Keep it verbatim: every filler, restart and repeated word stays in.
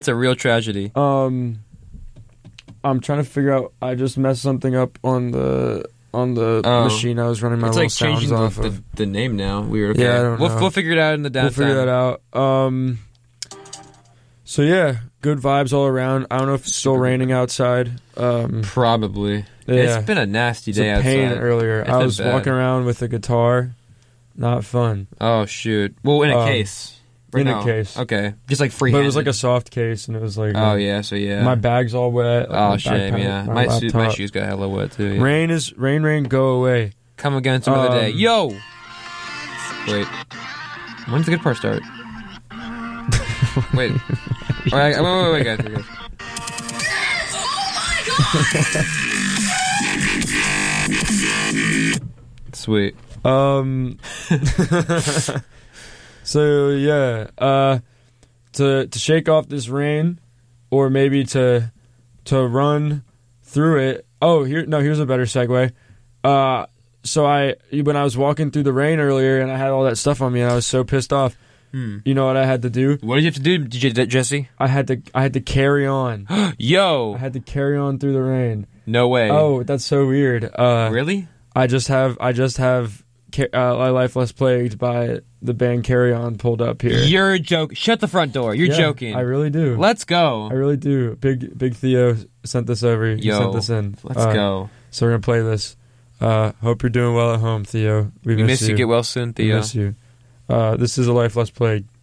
It's a real tragedy. Um, I'm trying to figure out. I just messed something up on the on the Oh. machine I was running my It's little like sounds changing the, off the, of. the name now. Weird. Okay. Yeah, I don't we'll, know. we'll figure it out in the downtime. We'll figure that out. Um, so yeah, good vibes all around. I don't know if it's still Super raining outside. Um, Probably. yeah. It's been a nasty It's day a pain outside. earlier. It's I been was bad. walking around with a guitar. Not fun. Oh shoot. Well, in a Um, case. Right in a now. case. Okay. Just like free. But it was like a soft case, and it was like Oh um, yeah. So yeah. my bag's all wet. Like oh my shame. backpack, Yeah. My suit, my laptop. shoes got hella wet too. Yeah. Rain is rain, rain, go away. Come again some other day. Um, Yo. Wait. When's the good part start? Wait. All right. Wait, wait, wait, guys. Wait, guys. Sweet. Um. So yeah, uh, to to shake off this rain, or maybe to to run through it. Oh, here no, here's a better segue. Uh, so I when I was walking through the rain earlier, and I had all that stuff on me, and I was so pissed off. Hmm. You know what I had to do? What did you have to do, D J Jesse? I had to I had to carry on. Yo. I had to carry on through the rain. No way. Oh, that's so weird. Uh, Really? I just have I just have ca- uh, My Life Less Plagued by the band Carry On pulled up here. You're a joke. Shut the front door. You're Yeah, joking. I really do. Let's go. I really do. Big Big Theo sent this over. He Yo, sent this in. Let's Uh, go. So we're gonna play this. Uh, hope you're doing well at home, Theo. We, We miss, miss you. you. Get well soon, We Theo. miss you. Uh, this is A Life Less Plagued.